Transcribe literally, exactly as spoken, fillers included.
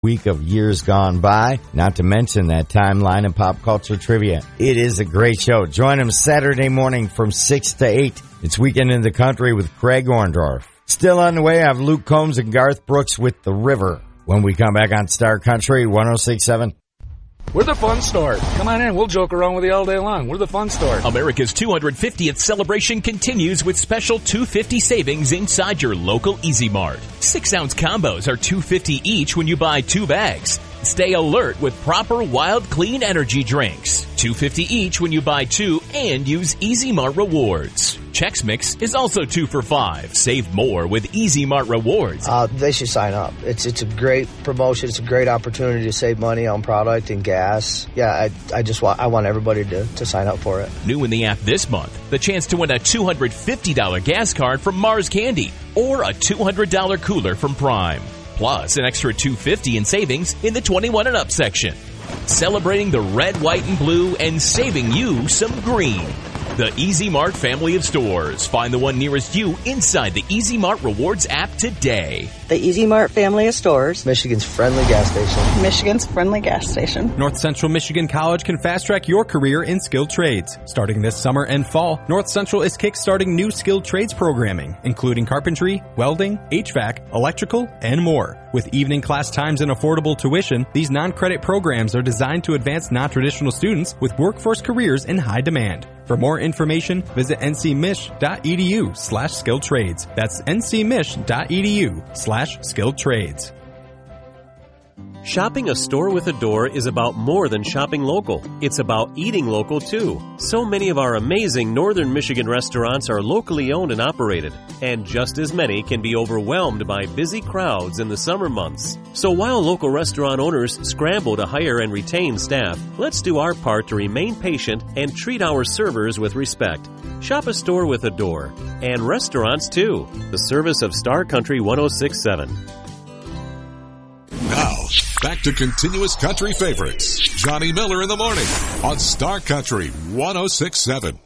week of years gone by, not to mention that timeline and pop culture trivia. It is a great show. Join them Saturday morning from six to eight. It's Weekend in the Country with Craig Orndorff. Still on the way, I have Luke Combs and Garth Brooks with The River. When we come back on Star Country one oh six point seven. We're the fun store. Come on in. We'll joke around with you all day long. We're the fun store. America's two hundred fiftieth celebration continues with special two hundred fifty savings inside your local Easy Mart. Six-ounce combos are two hundred fifty each when you buy two bags. Stay alert with proper Wild Clean energy drinks. two hundred fifty each when you buy two and use Easy Mart Rewards. Chex Mix is also two for five. Save more with Easy Mart Rewards. Uh, they should sign up. It's it's a great promotion. It's a great opportunity to save money on product and gas. Yeah, I I just want I want everybody to, to sign up for it. New in the app this month, the chance to win a two hundred fifty dollars gas card from Mars Candy or a two hundred dollars cooler from Prime. Plus, an extra two hundred fifty dollars in savings in the twenty-one and up section. Celebrating the red, white, and blue and saving you some green. The Easy Mart family of stores. Find the one nearest you inside the Easy Mart Rewards app today. The Easy Mart family of stores. Michigan's friendly gas station. Michigan's friendly gas station. North Central Michigan College can fast-track your career in skilled trades. Starting this summer and fall, North Central is kick-starting new skilled trades programming, including carpentry, welding, H V A C, electrical, and more. With evening class times and affordable tuition, these non-credit programs are designed to advance non-traditional students with workforce careers in high demand. For more information, visit ncmich.edu slash skilled trades. That's ncmich.edu slash skilled trades. Shopping a store with a door is about more than shopping local. It's about eating local, too. So many of our amazing Northern Michigan restaurants are locally owned and operated, and just as many can be overwhelmed by busy crowds in the summer months. So while local restaurant owners scramble to hire and retain staff, let's do our part to remain patient and treat our servers with respect. Shop a store with a door. And restaurants, too. The service of Star Country one oh six point seven. Now, back to continuous country favorites. Johnny Miller in the morning on Star Country one oh six point seven.